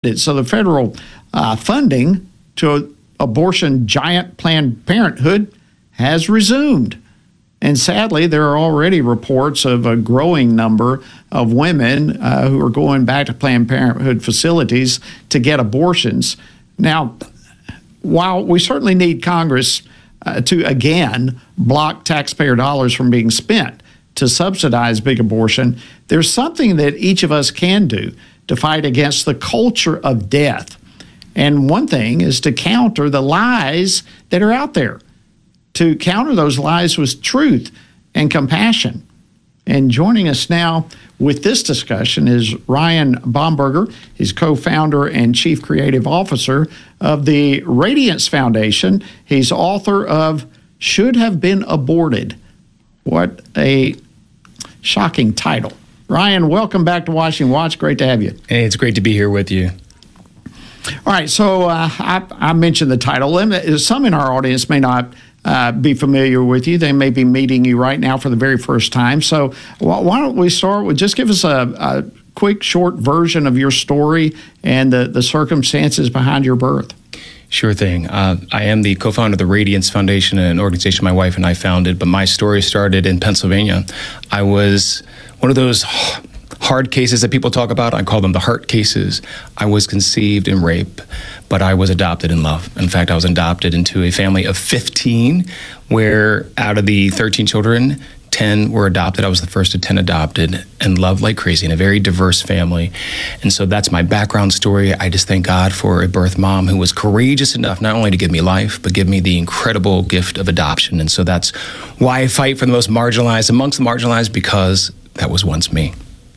So the federal funding to abortion giant Planned Parenthood has resumed. And sadly, there are already reports of a growing number of women who are going back to Planned Parenthood facilities to get abortions. Now, while we certainly need Congress to, again, block taxpayer dollars from being spent to subsidize big abortion, there's something that each of us can do to fight against the culture of death. And one thing is to counter the lies that are out there, to counter those lies with truth and compassion. And joining us now with this discussion is Ryan Bomberger. He's co-founder and chief creative officer of the Radiance Foundation. He's author of Should Have Been Aborted. What a shocking title. Ryan, welcome back to Washington Watch. Great to have you. Hey, it's great to be here with you. All right, so I mentioned the title. Some in our audience may not be familiar with you. They may be meeting you right now for the very first time. So why don't we start with just give us a quick, short version of your story and the circumstances behind your birth. Sure thing. I am the co-founder of the Radiance Foundation, an organization my wife and I founded, but my story started in Pennsylvania. I was one of those hard cases that people talk about. I call them the heart cases. I was conceived in rape, but I was adopted in love. In fact, I was adopted into a family of 15, where out of the 13 children, 10 were adopted. I was the first of 10 adopted and loved like crazy in a very diverse family. And so that's my background story. I just thank God for a birth mom who was courageous enough not only to give me life, but give me the incredible gift of adoption. And so that's why I fight for the most marginalized amongst the marginalized, because that was once me.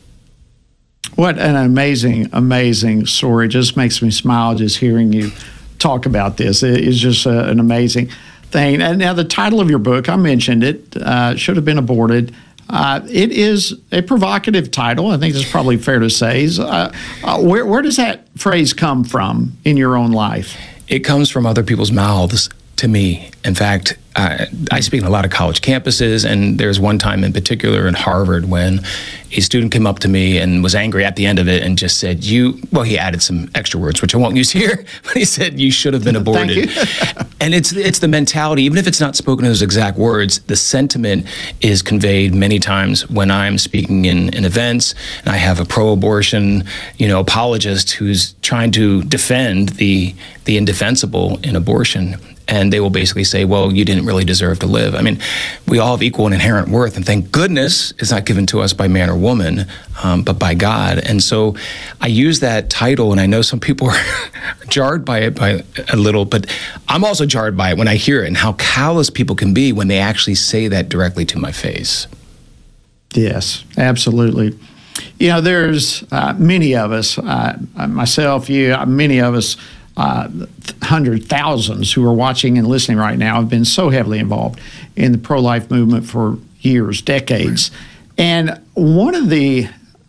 What an amazing, amazing story. It just makes me smile just hearing you talk about this. It is just an amazing thing. And now the title of your book, I mentioned it, Should Have Been Aborted. It is a provocative title. I think it's probably fair to say. Where does that phrase come from in your own life? It comes from other people's mouths to me. In fact, I speak in a lot of college campuses, and there's one time in particular in Harvard when a student came up to me and was angry at the end of it and just said, he added some extra words, which I won't use here, but he said, you should have been aborted. And it's the mentality, even if it's not spoken in those exact words, the sentiment is conveyed many times when I'm speaking in events, and I have a pro-abortion, apologist who's trying to defend the indefensible in abortion. And they will basically say, well, you didn't really deserve to live. I mean, we all have equal and inherent worth, and thank goodness it's not given to us by man or woman, but by God. And so I use that title, and I know some people are jarred by it by a little, but I'm also jarred by it when I hear it and how callous people can be when they actually say that directly to my face. Yes, absolutely. There's many of us, myself, you, many of us, thousands who are watching and listening right now have been so heavily involved in the pro-life movement for years, decades. And one of the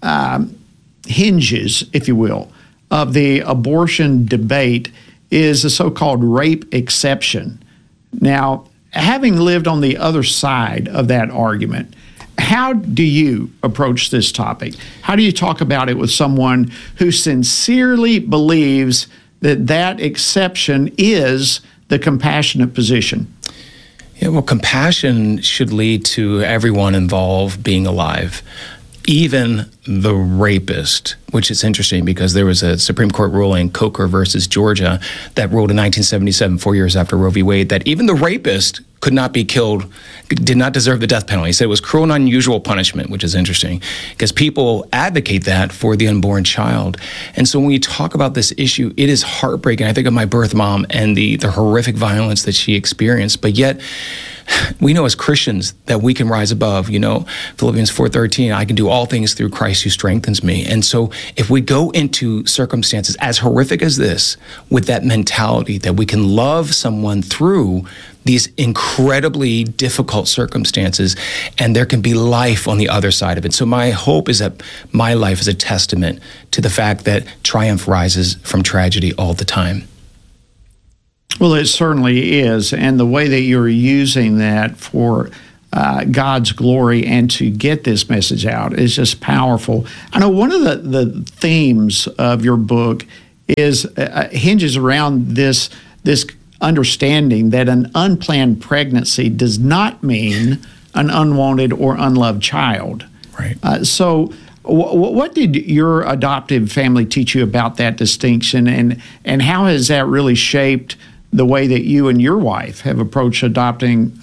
hinges, if you will, of the abortion debate is the so-called rape exception. Now, having lived on the other side of that argument, how do you approach this topic? How do you talk about it with someone who sincerely believes that exception is the compassionate position? Yeah, well, compassion should lead to everyone involved being alive, even the rapist, which is interesting because there was a Supreme Court ruling, Coker versus Georgia, that ruled in 1977, 4 years after Roe v. Wade, that even the rapist could not be killed, did not deserve the death penalty. He said it was cruel and unusual punishment, which is interesting because people advocate that for the unborn child. And so when we talk about this issue, it is heartbreaking. I think of my birth mom and the horrific violence that she experienced, but yet we know as Christians that we can rise above. Philippians 4:13, I can do all things through Christ who strengthens me. And so if we go into circumstances as horrific as this with that mentality that we can love someone through these incredibly difficult circumstances, and there can be life on the other side of it. So my hope is that my life is a testament to the fact that triumph rises from tragedy all the time. Well, it certainly is. And the way that you're using that for God's glory and to get this message out is just powerful. I know one of the themes of your book is hinges around this understanding that an unplanned pregnancy does not mean an unwanted or unloved child. Right. So what did your adoptive family teach you about that distinction, and how has that really shaped the way that you and your wife have approached adopting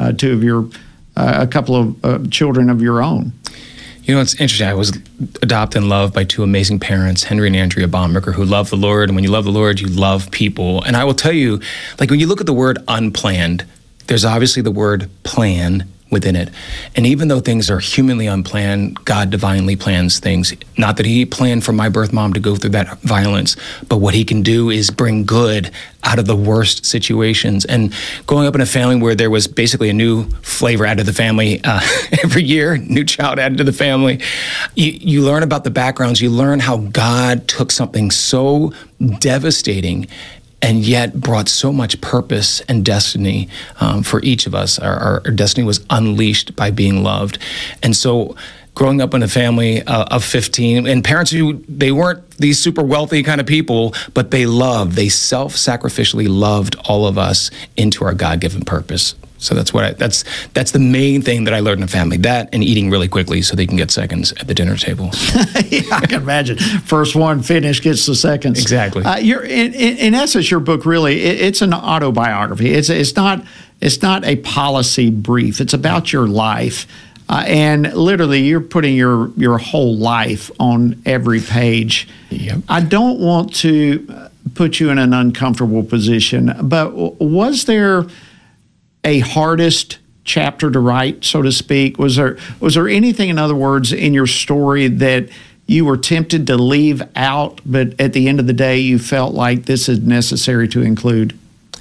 a couple of children of your own? You know, it's interesting. I was adopted and loved by two amazing parents, Henry and Andrea Baumberger, who love the Lord. And when you love the Lord, you love people. And I will tell you, like when you look at the word unplanned, there's obviously the word plan within it. And even though things are humanly unplanned, God divinely plans things. Not that he planned for my birth mom to go through that violence, but what he can do is bring good out of the worst situations. And growing up in a family where there was basically a new flavor added to the family every year, new child added to the family, you learn about the backgrounds. You learn how God took something so devastating and yet brought so much purpose and destiny for each of us. Our destiny was unleashed by being loved. And so growing up in a family of 15, and parents who, they weren't these super wealthy kind of people, but they self-sacrificially loved all of us into our God-given purpose. So that's the main thing that I learned in the family. That and eating really quickly so they can get seconds at the dinner table. Yeah, I can imagine. First one finished gets the seconds. Exactly. In essence, your book really it's an autobiography. It's not a policy brief. It's about your life, and literally you're putting your whole life on every page. Yep. I don't want to put you in an uncomfortable position, but was there a hardest chapter to write, so to speak? Was there anything, in other words, in your story that you were tempted to leave out, but at the end of the day, you felt like this is necessary to include?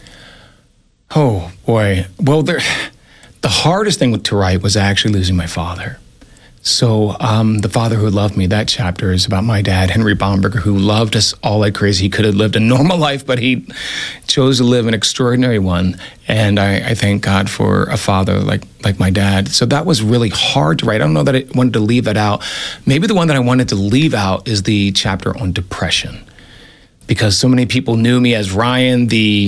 Oh, boy. Well, the hardest thing to write was actually losing my father. So The Father Who Loved Me, that chapter is about my dad, Henry Baumberger, who loved us all like crazy. He could have lived a normal life, but he chose to live an extraordinary one. And I thank God for a father like my dad. So that was really hard to write. I don't know that I wanted to leave that out. Maybe the one that I wanted to leave out is the chapter on depression, because so many people knew me as Ryan the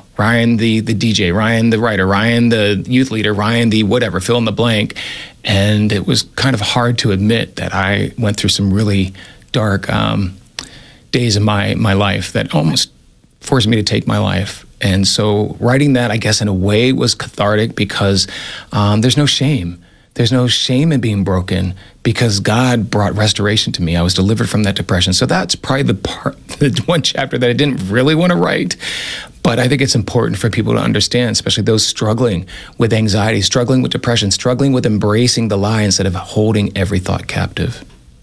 DJ, Ryan the writer, Ryan the youth leader, Ryan the whatever, fill in the blank. And it was kind of hard to admit that I went through some really dark days in my life that almost forced me to take my life. And so writing that, I guess, in a way was cathartic because there's no shame. There's no shame in being broken because God brought restoration to me. I was delivered from that depression. So that's probably the one chapter that I didn't really want to write. But I think it's important for people to understand, especially those struggling with anxiety, struggling with depression, struggling with embracing the lie instead of holding every thought captive.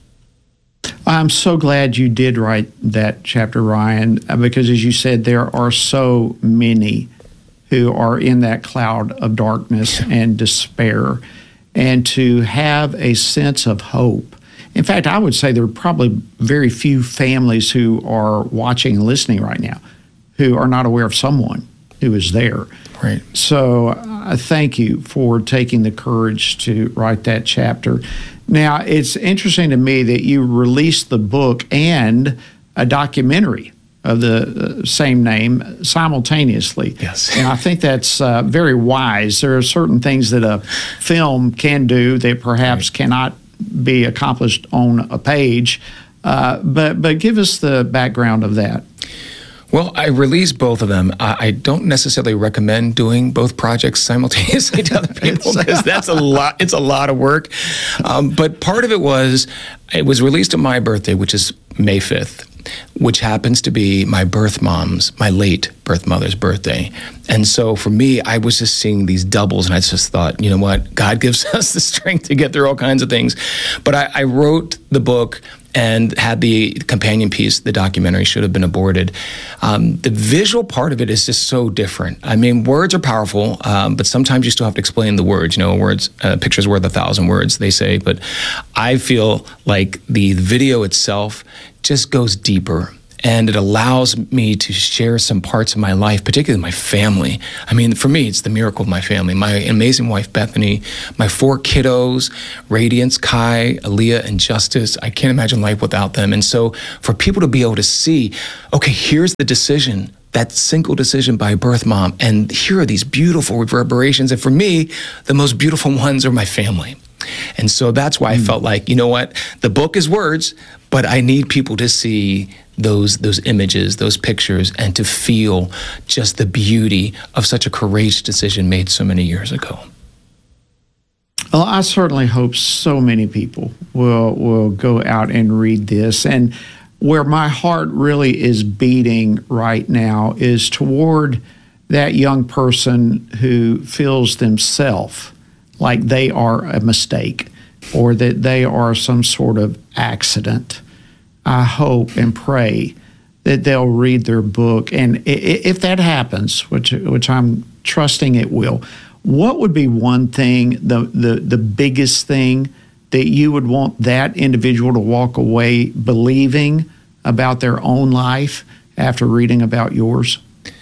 I'm so glad you did write that chapter, Ryan, because as you said, there are so many who are in that cloud of darkness and despair. And to have a sense of hope. In fact, I would say there are probably very few families who are watching and listening right now who are not aware of someone who is there. Right. So I thank you for taking the courage to write that chapter. Now, it's interesting to me that you released the book and a documentary of the same name simultaneously. Yes. And I think that's very wise. There are certain things that a film can do that perhaps cannot be accomplished on a page. But give us the background of that. Well, I released both of them. I don't necessarily recommend doing both projects simultaneously to other people because that's a lot. It's a lot of work. But part of it was released on my birthday, which is May 5th, which happens to be my late birth mother's birthday. And so for me, I was just seeing these doubles and I just thought, you know what? God gives us the strength to get through all kinds of things. But I wrote the book and had the companion piece, the documentary, should have been aborted. The visual part of it is just so different. I mean, words are powerful, but sometimes you still have to explain the words. You know, picture's worth 1,000 words, they say. But I feel like the video itself just goes deeper. And it allows me to share some parts of my life, particularly my family. I mean, for me, it's the miracle of my family. My amazing wife, Bethany, my 4 kiddos, Radiance, Kai, Aaliyah, and Justice. I can't imagine life without them. And so for people to be able to see, okay, here's the decision, that single decision by birth mom, and here are these beautiful reverberations. And for me, the most beautiful ones are my family. And so that's why I felt like, you know what, the book is words, but I need people to see those images, those pictures, and to feel just the beauty of such a courageous decision made so many years ago. Well, I certainly hope so many people will go out and read this. And where my heart really is beating right now is toward that young person who feels themselves like they are a mistake or that they are some sort of accident. I hope and pray that they'll read their book. And if that happens, which I'm trusting it will, what would be one thing, the biggest thing that you would want that individual to walk away believing about their own life after reading about yours?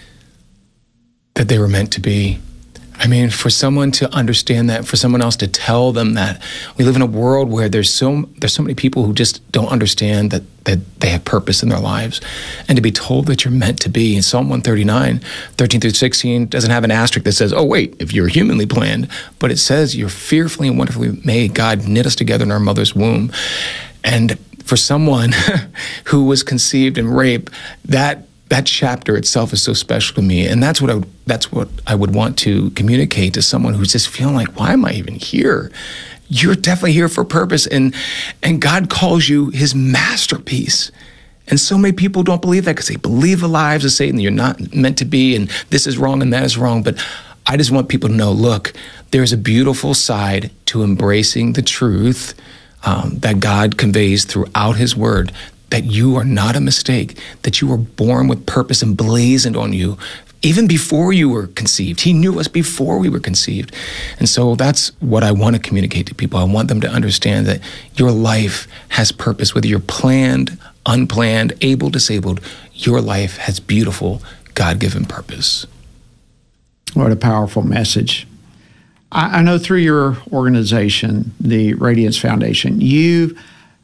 That they were meant to be. I mean, for someone to understand that, for someone else to tell them that. We live in a world where there's so many people who just don't understand that they have purpose in their lives. And to be told that you're meant to be. In Psalm 139, 13 through 16, doesn't have an asterisk that says, oh, wait, if you're humanly planned. But it says you're fearfully and wonderfully made. God knit us together in our mother's womb. And for someone who was conceived in rape, that chapter itself is so special to me, and that's what I would want to communicate to someone who's just feeling like, why am I even here? You're definitely here for purpose, and God calls you His masterpiece. And so many people don't believe that because they believe the lies of Satan. You're not meant to be, and this is wrong and that is wrong. But I just want people to know, look, there's a beautiful side to embracing the truth that God conveys throughout His Word. That you are not a mistake, that you were born with purpose emblazoned on you even before you were conceived. He knew us before we were conceived. And so that's what I want to communicate to people. I want them to understand that your life has purpose, whether you're planned, unplanned, able, disabled, your life has beautiful, God-given purpose. What a powerful message. I know through your organization, the Radiance Foundation, you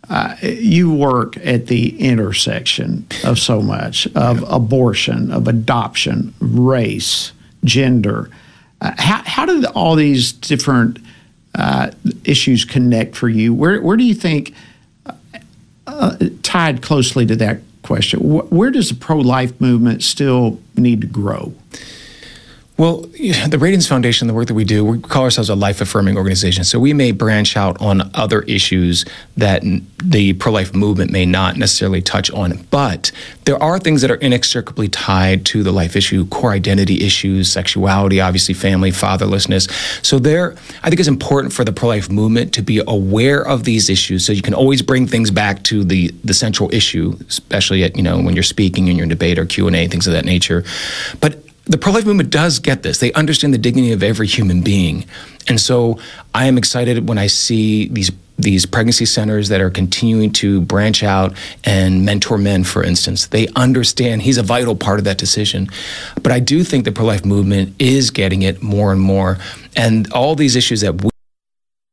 work at the intersection of so much, of abortion, of adoption, race, gender. How did all these different issues connect for you? Where do you think, tied closely to that question, where does the pro-life movement still need to grow? Well, the Radiance Foundation, the work that we do, we call ourselves a life-affirming organization. So we may branch out on other issues that the pro-life movement may not necessarily touch on. But there are things that are inextricably tied to the life issue, core identity issues, sexuality, obviously family, fatherlessness. So I think it's important for the pro-life movement to be aware of these issues so you can always bring things back to the central issue, especially at, when you're speaking in your debate or Q&A, things of that nature. But the pro-life movement does get this. They understand the dignity of every human being. And so I am excited when I see these pregnancy centers that are continuing to branch out and mentor men, for instance. They understand he's a vital part of that decision. But I do think the pro-life movement is getting it more and more. And all these issues that